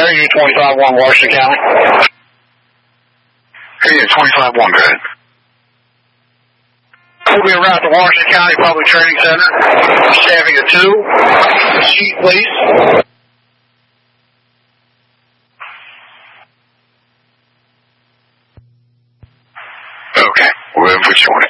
you 25-1 Washington County. Hey, 25-1, go ahead. We'll be around the Washington County Public Training Center. Staffing of 2. Sheet, please. Okay, we'll put you on it.